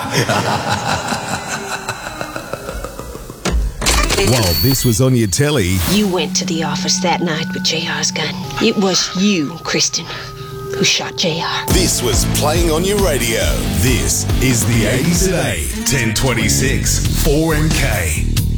While this was on your telly, You went to the office that night with JR's gun. It was you, Kristen, who shot JR. this was playing on your radio. This is the 80s at 8, 1026, 4MK.